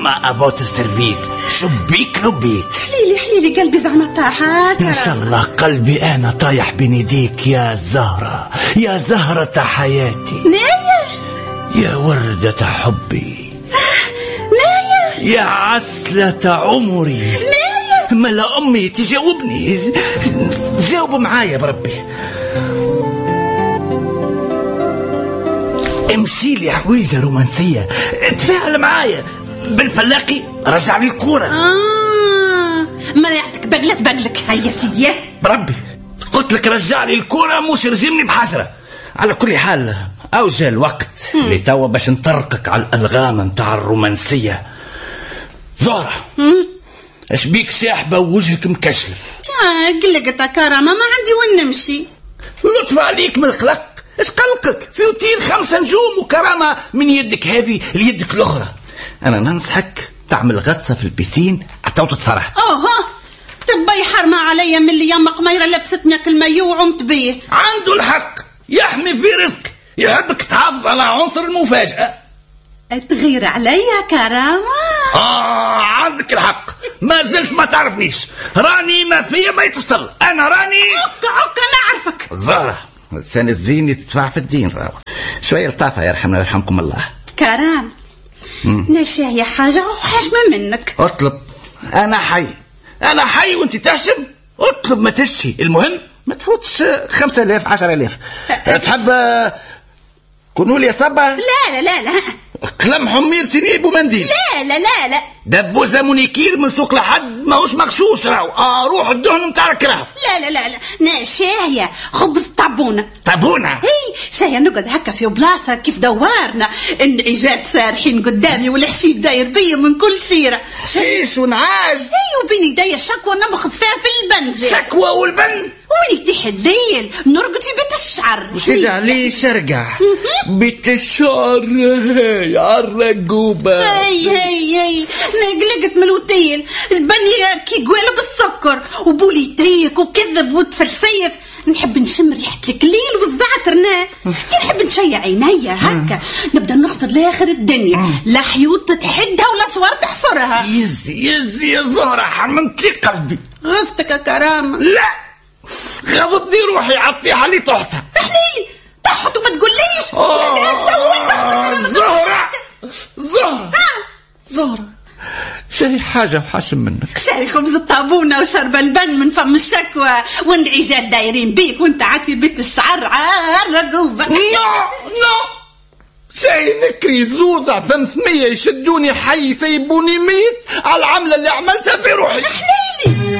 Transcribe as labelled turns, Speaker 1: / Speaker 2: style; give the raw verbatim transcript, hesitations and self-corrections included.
Speaker 1: ماما ابوت السيرفيس، شبيك لبيك.
Speaker 2: حليلي حليلي قلبي زعما طاحت.
Speaker 1: ان شاء الله قلبي انا طايح بين يديك يا زهرة، يا زهرة حياتي.
Speaker 2: نايا
Speaker 1: يا وردة حبي.
Speaker 2: نايا
Speaker 1: يا عسلة عمري.
Speaker 2: نايا
Speaker 1: ملا امي تجاوبني، جاوب معايا بربي. امشي لي حويجة رومانسية، تفاعل معايا بالفلاقي، رجع لي الكورة.
Speaker 2: آه ما يعطيك بقلت بقلك. هيا سيدي
Speaker 1: بربي قلت لك رجع لي الكورة، مش رجمني بحسرة. على كل حال اوجه الوقت اللي توا باش نطرقك على الالغام نتاع الرومانسية. زهرة اش بيك شاحبة ووجهك مكشف؟
Speaker 2: قلقت كرامة، ما عندي وين نمشي.
Speaker 1: لطف عليك من القلق، اش قلقك؟ في اوتيل خمسة نجوم وكرامة من يدك هذه ليدك الاخرى. انا ننصحك تعمل غطسة في البسين حتى وتتفرح.
Speaker 2: اوه تبي حرمة عليا من اللي يما قميرة لبستني المايو وعمت بيه.
Speaker 1: عنده الحق، يحمي في رزق، يحبك تحافظ على عنصر المفاجأة.
Speaker 2: تغير عليا كرامة؟
Speaker 1: آه عندك الحق، ما زلت ما تعرفنيش، راني ما فيا ما يتصل، أنا راني
Speaker 2: عكا عكا ما أعرفك.
Speaker 1: زهرة لسان الزين تدفع في الدين، راو شوية لطافة يرحمنا ويرحمكم الله.
Speaker 2: كرام نشاهي حاجة وحاجمة منك.
Speaker 1: اطلب، أنا حي، أنا حي وانت تحشم، اطلب ما تشتهي، المهم ما تفوتش خمسة آلاف عشر آلاف. تحب كونوا لي صبا؟
Speaker 2: لا لا لا لا.
Speaker 1: قلم حمير سنيب ومنديل؟
Speaker 2: لا لا لا لا.
Speaker 1: دبوزة منيكير من سوق لحد ماهوش مغشوش راهو. اه روح الدهن متاعك راهو.
Speaker 2: لا لا لا لا ناشاهية خبز طابونة.
Speaker 1: طابونة؟
Speaker 2: هي شاهية نقعد هكا في بلاصة كيف دوارنا، النعيجات سارحين قدامي والحشيش داير بيا من كل شيرة.
Speaker 1: حشيش ونعاج؟
Speaker 2: هي وبين يديا شكوى نبخذ فيها في البن.
Speaker 1: شكوى والبن؟
Speaker 2: وين يتيح الليل نرقد في بيت الشعر.
Speaker 1: وسيد عليه شرقع بيت الشعر هاي عالرقوبة.
Speaker 2: هاي هاي هاي نقلقت من الوتيل، البنية كي قوالة بالسكر وبولي تيك وكذب وتفلسيف. نحب نشم ريحة الكليل والزعتر نا كي نحب نشيع عينيا هكا، نبدا نخطر لاخر الدنيا، لا حيوط تحدها ولا صور تحصرها.
Speaker 1: يزي يزي يا زهرة حممت لي قلبي.
Speaker 2: غفتك يا كرامة.
Speaker 1: لا غضتني روحي عطيها لي طحتها.
Speaker 2: حليلي طحت وما تقوليش.
Speaker 1: آه زهرة زهرة زهرة شاي حاجة وحاشم منك.
Speaker 2: شاي خبز الطابونة وشرب البن من فم الشكوى، والنعيجات دايرين بيك وانت عاتي بيت الشعر عالرقوبة.
Speaker 1: نو نو شاي نكري زوزة ثمثمية يشدوني حي سيبوني ميت على العملة اللي عملتها في روحي.